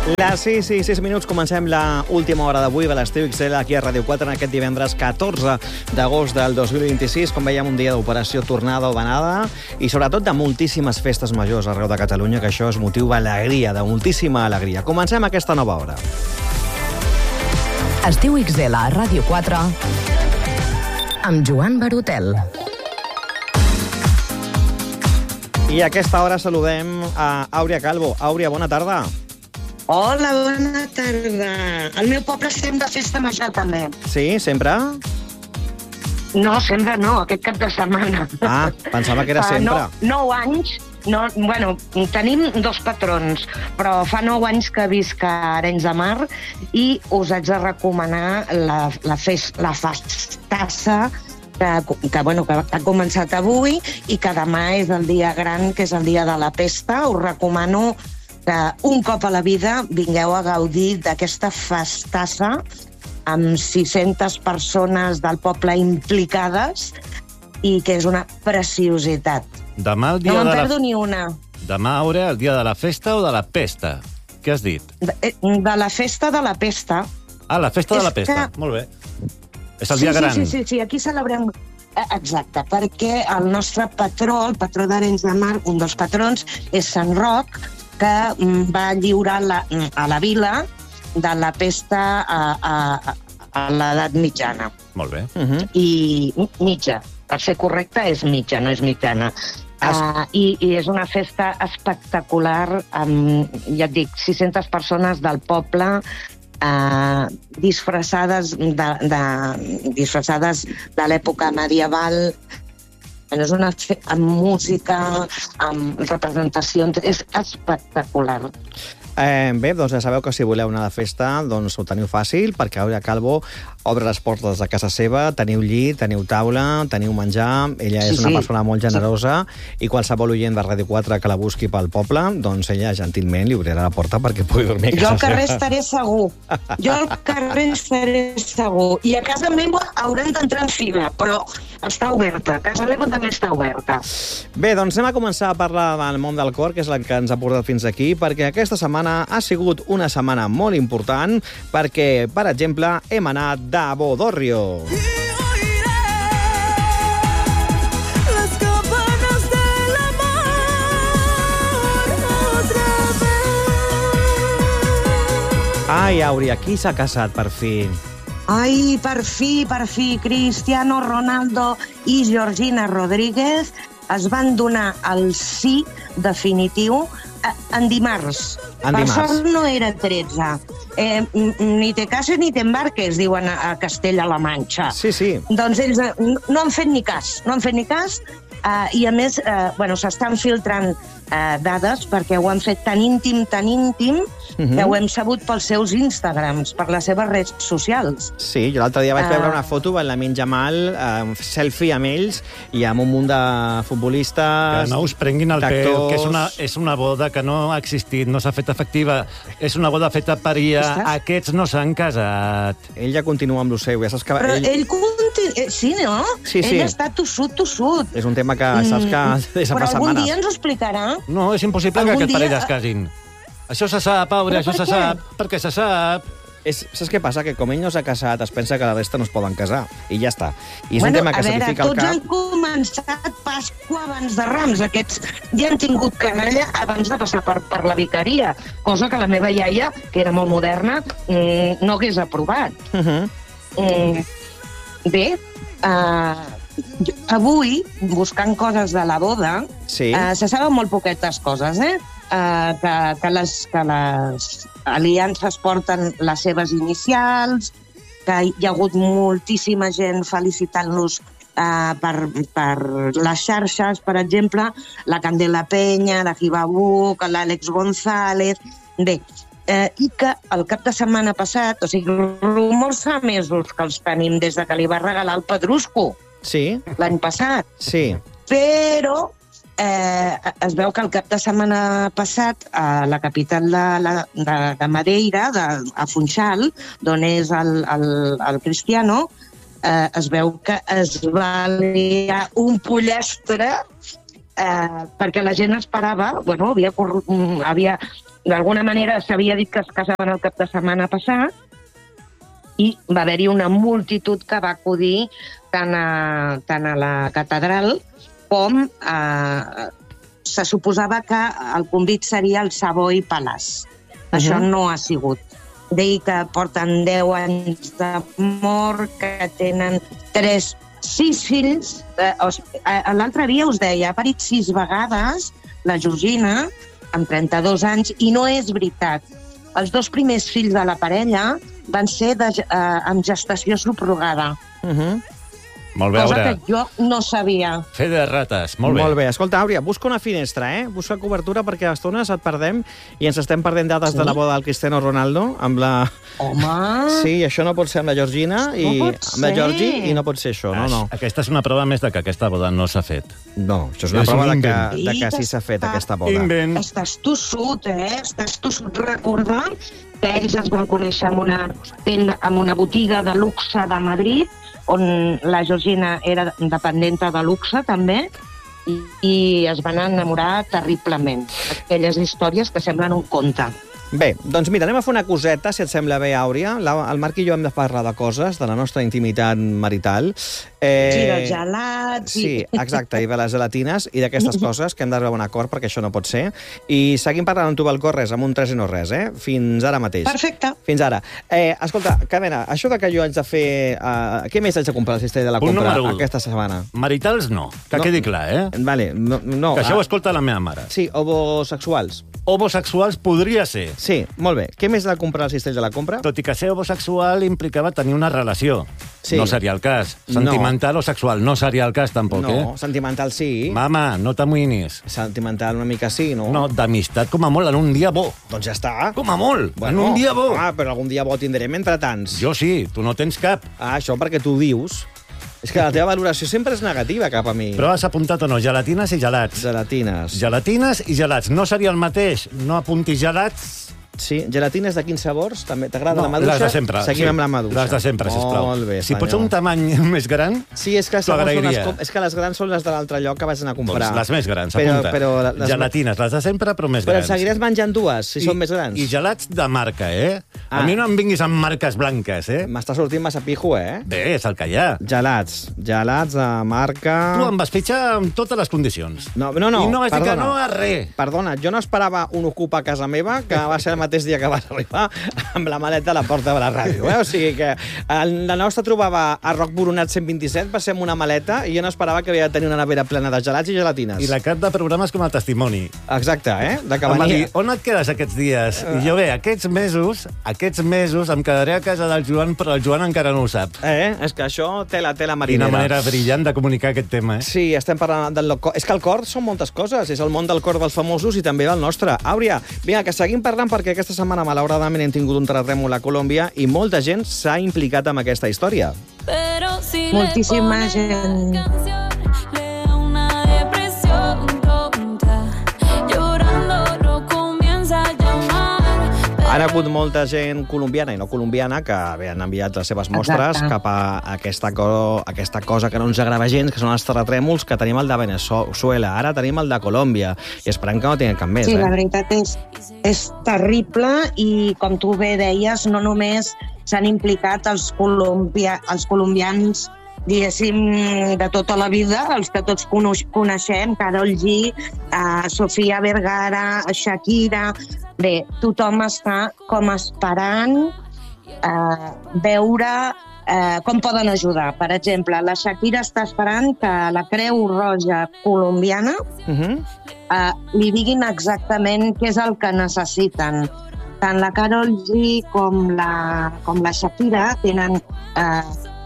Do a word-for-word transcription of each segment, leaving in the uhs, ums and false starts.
Les sis i sis minuts comencem la última hora d'avui de l'Estiu X L aquí a Ràdio quatre en aquest divendres catorze d'agost del dos mil vint-i-sis. Com veiem, un dia d'operació tornada o venada i sobretot de moltíssimes festes majors arreu de Catalunya, que això és motiu d'alegria, de moltíssima alegria. Comencem aquesta nova hora. Estiu X L a Ràdio quatre amb Joan Barotel. I a aquesta hora saludem a Àuria Calvo. Àuria, bona tarda. Hola, bona tarda. Al meu poble estem de festa major, també. Sí, sempre? No, sempre no, aquest cap de setmana. Ah, pensava que era sempre. Fa nou, nou anys, no, bueno, tenim dos patrons, però fa nou anys que visc a Arenys de Mar i us haig de recomanar la, la, fest, la festassa que, que, bueno, que ha començat avui i que demà és el dia gran, que és el dia de la pesta. Us recomano que un cop a la vida vingueu a gaudir d'aquesta festassa amb sis-centes persones del poble implicades i que és una preciositat. Demà el dia no me'n de perdo la... ni una. Demà, Àuria, el dia de la festa o de la pesta? Què has dit? De, de la festa de la pesta. Ah, la festa És de la pesta. que... Molt bé. És el dia sí, gran. Sí, sí, sí, aquí celebrem... Exacte, perquè el nostre patró, el patró d'Arenys de Mar, un dels patrons, és Sant Roc, que va lliurar la, a la vila de la pesta a, a, a l'edat mitjana. Molt bé. Uh-huh. I mitja, per ser correcta és mitja, no és mitjana. Es... Uh, i, I és una festa espectacular amb, ja et dic, sis-centes persones del poble uh, disfressades de, de, disfressades de l'època medieval. És una fe... amb música, amb representacions, és espectacular. Eh, bé, doncs ja sabeu que si voleu anar a la festa, doncs ho teniu fàcil, perquè Àuria Calvo obre les portes de casa seva, teniu llit, teniu taula, teniu menjar, ella és Sí, una sí. persona molt generosa i qualsevol oient de Ràdio quatre que la busqui pel poble, doncs ella gentilment li obrirà la porta perquè pugui dormir a Jo casa al carrer seva. estaré segur. Jo al carrer estaré segur. I a casa meva haurem d'entrar en fila, però està oberta. Casa meva també està oberta. Bé, doncs anem a començar a parlar del món del cor, que és el que ens ha portat fins aquí, perquè aquesta setmana ha sigut una setmana molt important, perquè, per exemple, hem anat de Bodorrio. Ai, Àuria, qui s'ha casat per fi? Ai, per fi, per fi, Cristiano Ronaldo i Georgina Rodríguez es van donar el sí definitiu en dimarts. En per dimarts. sort no era tretze. Eh, ni te cases ni te embarques, diuen a Castella-La Manxa. Sí, sí. Doncs ells no han fet ni cas, no han fet ni cas, uh, i a més, uh, bueno, s'estan filtrant uh, dades perquè ho han fet tan íntim, tan íntim, Mhm. que ho hem sabut pels seus Instagrams, per les seves redes socials. Sí, jo l'altre dia vaig Ah. veure una foto amb la Lamine Yamal, eh, selfie amb ells, i amb un munt de futbolistes... Que no us prenguin el pèl, d'actors. que és una, és una boda que no ha existit, no s'ha fet efectiva. És una boda feta per I A. Ostres. Aquests no s'han casat. Ell ja continua amb lo seu, ja saps que... Però ell... ell, conti... eh, sí, no? Sí, sí. Ell està tossut, tossut. És un tema que saps que des de Però fa algun setmanes. dia ens ho explicarà. No, és impossible que Algun aquest parell dia- es casin. Això se sap, Àuria, Però això per se què? sap. Perquè se sap. És, saps què passa? Que com ell no s'ha casat, es pensa que la resta no es poden casar. I ja està. I és bueno, un tema que a se li veure, fica al tots cap. han començat Pasqua abans de Rams. Aquests ja han tingut canalla abans de passar per, per la vicaria, cosa que la meva iaia, que era molt moderna, mm, no hagués aprovat. Uh -huh. Mm, bé, uh, avui, buscant coses de la boda, Sí. uh, se saben molt poquetes coses, eh? Uh, que, que, les, que les aliances porten les seves inicials, que hi ha hagut moltíssima gent felicitant-los uh, per, per les xarxes, per exemple, la Candela Peña, la Jibabuc, l'Àlex González... Bé, eh, i que el cap de setmana passat, o sigui, rumors fa mesos que els tenim des de que li va regalar el Pedrusco Sí, l'any passat, sí. però eh, es veu que el cap de setmana passat a la capital de, la, de, de Madeira, de, a Funchal, d'on és el, el, el Cristiano, eh, es veu que es va liar un pollastre eh, perquè la gent esperava, bueno, havia, havia d'alguna manera s'havia dit que es casaven el cap de setmana passat i va haver-hi una multitud que va acudir tant a, tant a la catedral com a... Se suposava que el convit seria el Savoy Palace. Uh-huh. Això no ha sigut. Deia que porten deu anys de mort, que tenen tres, sis fills. Eh, L'altre dia us deia, ha parit sis vegades la Georgina, amb trenta-dos anys, i no és veritat. Els dos primers fills de la parella van ser de, eh, amb gestació subrogada. Uh-huh. Molt bé, Cosa Aura. que jo no sabia. Fe de rates, molt bé. Molt bé. Escolta, Àuria, busca una finestra, eh? Busca cobertura perquè a estones et perdem i ens estem perdent dades sí? de la boda del Cristiano Ronaldo amb la... Home! Sí, això no pot ser amb la Georgina i No pot amb la ser. Georgi i no pot ser això, no, no. Aquesta és una prova més de que aquesta boda no s'ha fet. No, això és una És prova un de que, invent. de que sí s'ha fet aquesta boda. Invent. Estàs tossut, eh? Estàs tossut. Recordar que ells es van conèixer en una, tenda, en una botiga de luxe de Madrid, on la Georgina era dependenta de luxe, també, i, i es van enamorar terriblement. Aquelles històries que semblen un conte. Bé, doncs mira, anem a fer una coseta, si et sembla bé, Àuria. La, el Marc i jo hem de parlar de coses, de la nostra intimitat marital. Eh... Sí, dels gelats... Sí, exacte, i de les gelatines i d'aquestes coses que hem d'arribar a un acord perquè això no pot ser. I seguim parlant amb tu, Balcorres, amb un tres i no res, eh? Fins ara mateix. Perfecte. Fins ara. Eh, escolta, Carmena, això de que jo haig de fer... Uh, què més haig de comprar al cistell de la Punt compra número u. aquesta setmana? Maritals no, que No. quedi clar, eh? Vale, no... no Que això ah, ho escolta la meva mare. Sí, homosexuals. Homosexuals podria ser. Sí, molt bé. Què més he de comprar al cistell de la compra? Tot i que ser homosexual implicava tenir una relació. Sí. No seria el cas. Sentimental o sexual no seria el cas, tampoc, no, eh? sentimental sí. Mama, no t'amoïnis. Sentimental una mica sí, no? No, d'amistat com a molt en un dia bo. Doncs ja està. Com a molt, en un dia bo. Ah, però algun dia bo tindrem entre tants. Jo sí, tu no tens cap. Ah, això perquè tu dius. És que la teva valoració sempre és negativa cap a mi. Però has apuntat o no, gelatines i gelats. Gelatines. Gelatines i gelats. No seria el mateix. No apuntis gelats. Sí, gelatines de quins sabors? També t'agrada No, la maduixa? les de sempre. Seguim sí. amb la maduixa. Les de sempre, sisplau. Molt bé, si senyor. pots ser un tamany més gran, Sí, és que, t'ho segons on les agrairia. com- és que les grans són les de l'altre lloc que vas anar a comprar. Doncs les més grans, Però- apunta. però les- Gelatines, les de sempre, però més Però et grans. seguiràs menjant dues, si són més grans. I gelats de marca, eh? Ah. A mi no em vinguis amb marques blanques, eh? M'està sortint massa pijo, eh? Bé, és el que hi ha. Gelats. Gelats de marca... Tu em vas fitxar amb totes les condicions. No, no, no, I no vas dir que perdona. no a res. Perdona, jo no esperava un ocupa a casa meva, que va ser el mateix dia que vas arribar, amb la maleta a la porta de la ràdio. Eh? O sigui que el, la nostra trobava a Roc Boronat cent vint-i-set, va ser amb una maleta, i jo no esperava que havia de tenir una nevera plena de gelats i gelatines. I la cap de programes com a testimoni. Exacte, eh? De que Em va dir, venia... on et quedes aquests dies? I jo, bé, aquests mesos, aquests mesos em quedaré a casa del Joan, però el Joan encara no ho sap. Eh? És que això té la tela marinera. Quina manera brillant de comunicar aquest tema, eh? Sí, estem parlant del cor. És que el cor són moltes coses. És el món del cor dels famosos i també del nostre. Àuria, vinga, que seguim parlant perquè aquesta setmana, malauradament, hem tingut un terratrèmol a Colòmbia i molta gent s'ha implicat amb aquesta història. Pero si Moltíssima le pones gent. la canción, le da una depresión tonta. Llorando no comienza a llamar. Ha hagut molta gent colombiana i no colombiana que bé, han enviat les seves mostres Exacte. cap a aquesta, co aquesta cosa que no ens agrada gens, que són els terratrèmols, que tenim el de Venezuela, ara tenim el de Colòmbia, i esperem que no tinguem cap més. Sí, eh? la veritat és, és terrible i, com tu bé deies, no només s'han implicat els, colombia, els colombians, diguéssim, de tota la vida, els que tots coneixem, Karol G, eh, Sofía Vergara, Shakira... Bé, tothom està com esperant eh, veure eh, com poden ajudar. Per exemple, la Shakira està esperant que la Creu Roja colombiana Uh -huh. eh, li diguin exactament què és el que necessiten. Tant la Karol G com la, com la Shakira tenen... Eh,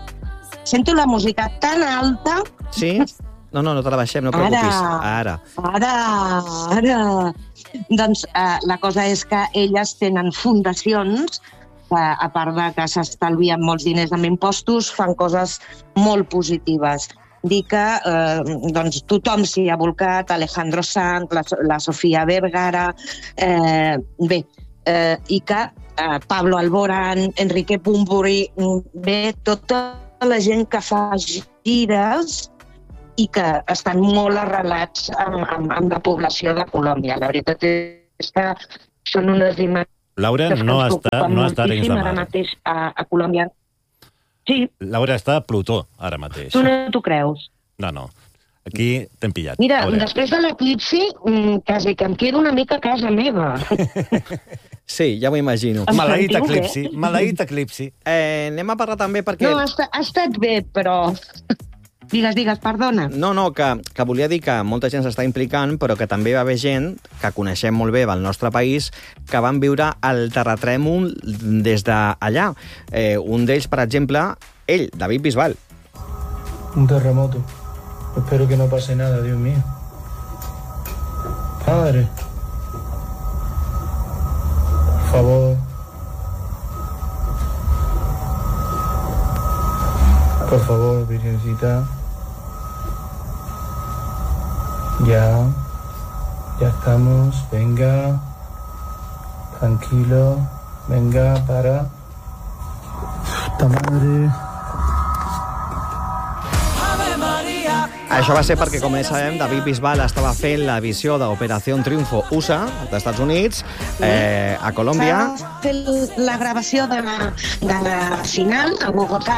sento la música tan alta... Sí? No, no, no te la baixem, no preocupis. Ara. Ara. Ara, ara... Doncs eh, la cosa és que elles tenen fundacions que, a part de que s'estalvien molts diners amb impostos, fan coses molt positives. Dir que eh, doncs, tothom s'hi ha volcat, Alejandro Sanz, la, la Sofía Vergara, eh, bé, eh, i que eh, Pablo Alborán, Enrique Bunbury, bé, tota la gent que fa gires i que estan molt arrelats amb, amb, amb la població de Colòmbia. La veritat és que són unes imatges Laura que no ens està, preocupen no està a Arenys de moltíssim ara Mar. mateix a, a Colòmbia. Sí, Laura està a Plutó, ara mateix. tu no t'ho creus. No, no. Aquí t'hem pillat. Mira, Laura. després de l'eclipsi, mm, quasi que em quedo una mica a casa meva. Sí, ja m'ho imagino. Em Maleït sentiu bé? eclipsi, maleït eclipsi. Eh, anem a parlar també perquè... No, ha, estat, ha estat bé, però... Digues, digues, perdona. No, no, que, que volia dir que molta gent s'està implicant, però que també va haver gent que coneixem molt bé del nostre país que van viure el terratrèmol des d'allà. Eh, un d'ells, per exemple, ell, David Bisbal. Un terremoto. Espero que no pase nada, Dios mío. Padre. Por favor. Por favor, Virgencita. Ya. Ya estamos. Venga. Tranquilo. Venga, para. Puta madre. Això va ser perquè, com ja sabem, David Bisbal estava fent la visió d'Operació Triunfo U S A, dels Estats Units, eh, a Colòmbia. Va fer la gravació de la, de la final a Bogotà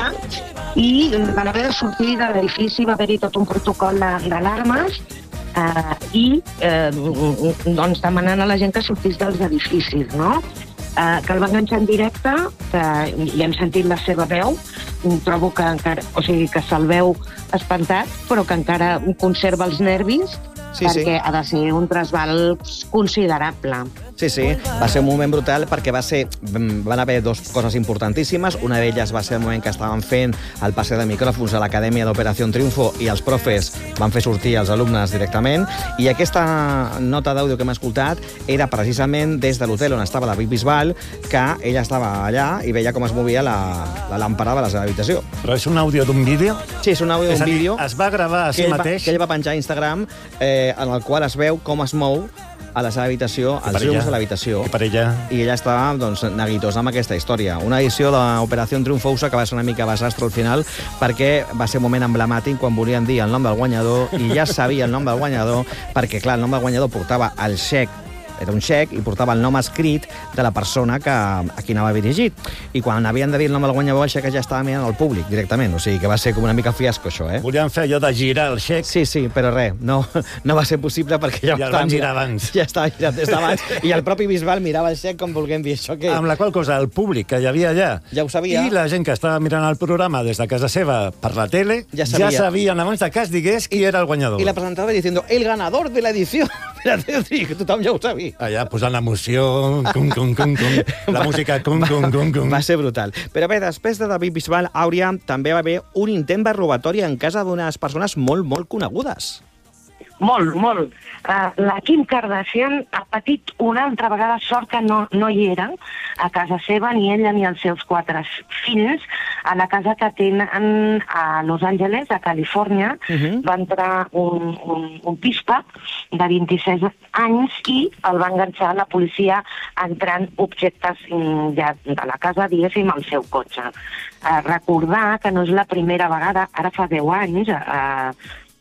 i van haver de sortir de l'edifici, va haver-hi tot un protocol de- d'alarmes eh, i eh, doncs demanant a la gent que sortís dels edificis, no? Eh, que el va enganxar en directe, que hi hem sentit la seva veu, trobo que encara, o sigui, que se'l veu espantat, però que encara conserva els nervis, Sí, sí. perquè ha de ser un trasbals considerable. Sí, sí, va ser un moment brutal perquè va ser, van haver dues coses importantíssimes. Una d'elles va ser el moment que estaven fent el passe de micròfons a l'Acadèmia d'Operació Triunfo i els profes van fer sortir els alumnes directament. I aquesta nota d'àudio que hem escoltat era precisament des de l'hotel on estava David Bisbal, que ella estava allà i veia com es movia la, la làmpara de la seva habitació. Però és un àudio d'un vídeo? Sí, és un àudio És a d'un dir, vídeo es va gravar a que si ell, va, mateix? que ell va penjar a Instagram, eh, en el qual es veu com es mou a la seva habitació, I els per llums ella? de l'habitació. I per ella? I ella estava doncs, neguitosa amb aquesta història. Una edició d'Operació Triunfo U S A que va ser una mica desastre al final perquè va ser un moment emblemàtic quan volien dir el nom del guanyador i ja sabia el nom del guanyador perquè, clar, el nom del guanyador portava el xec, era un xec i portava el nom escrit de la persona que, a qui anava dirigit. I quan havien de dir el nom del guanyador, el xec ja estava mirant al públic directament. O sigui que va ser com una mica fiasco, això, eh? Volien fer allò de girar el xec. Sí, sí, però res, no, no va ser possible perquè ja, Ja el estava van girar mirat- abans. Ja estava girat des d'abans i el propi Bisbal mirava el xec com volguem dir això. Què? Amb la qual cosa el públic que hi havia allà Ja ho sabia. i la gent que estava mirant el programa des de casa seva per la tele Ja sabia. ja sabien abans de que es digués qui era el guanyador. I la presentava diciendo el ganador de la edició. Sí, que tothom ja ho sabia. Allà posant l'emoció, cum, cum, cum, cum, la música, cum, cum, cum, cum. Va ser brutal. Però bé, després de David Bisbal, Àurea, també va haver un intent de robatori en casa d'unes persones molt, molt conegudes. Molt, molt. Uh, la Kim Kardashian ha patit una altra vegada, sort que no, no hi era a casa seva, ni ella ni els seus quatre fills, a la casa que tenen a Los Angeles, a Califòrnia. Mhm. Va entrar un, un, un pispa de vint-i-sis anys i el va enganxar la policia entrant objectes mm, ja de la casa, diguéssim, al seu cotxe. Uh, recordar que no és la primera vegada, ara fa deu anys, uh,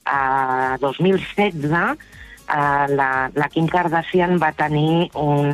a dos mil setze, eh, la, la Kim Kardashian va tenir un...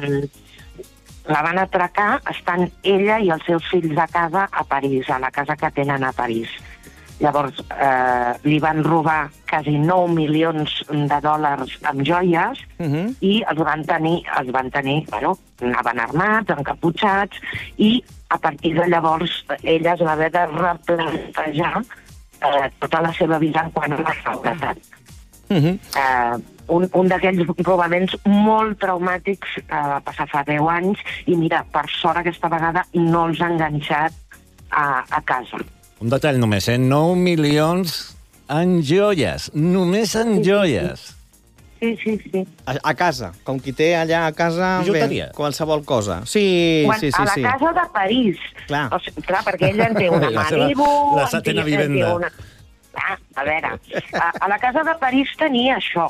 La van atracar estant ella i els seus fills a casa a París, a la casa que tenen a París. Llavors, eh, li van robar quasi nou milions de dòlars amb joies Mhm. i els van tenir, els van tenir, bueno, anaven armats, encaputxats, i a partir de llavors ella es va haver de replantejar eh, tota la seva vida en quant a la seguretat. Mhm. Eh, un, un d'aquells robaments molt traumàtics eh, va passar fa deu anys i mira, per sort aquesta vegada no els ha enganxat a, a casa. Un detall només, eh? nou milions en joies. Només en joies. Sí, sí, sí. A, a casa, com qui té allà a casa Bijuteria. bé, qualsevol cosa. Sí, Quan, sí, sí. a la sí. casa de París. Clar. O sigui, clar, perquè ella en té una La seva- Malibu... la en té- setena en té vivenda. Una... Ah, a veure, a, a la casa de París tenia això.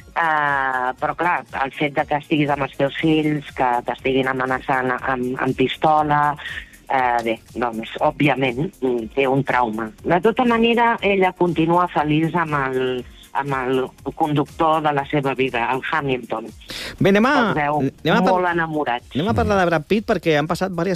Uh, però clar, el fet de que estiguis amb els teus fills, que t'estiguin amenaçant amb, amb pistola, uh, bé, doncs, òbviament, mm, té un trauma. De tota manera, ella continua feliç amb el, amb el conductor de la seva vida, el Hamilton. Bé, anem a, Els veu anem a, molt par enamorats. anem a parlar de Brad Pitt perquè han passat diverses